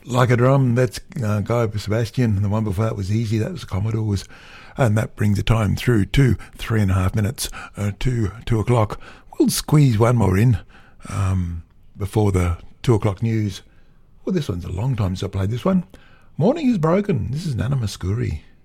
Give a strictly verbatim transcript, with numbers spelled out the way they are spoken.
Like a Drum, that's uh, Guy Sebastian. The one before that was Easy, that was Commodores. And that brings the time through to three and a half minutes uh, to two o'clock. We'll squeeze one more in um, before the two o'clock news. Well, this one's a long time since I played this one. Morning is Broken. This is Nana Muscuri.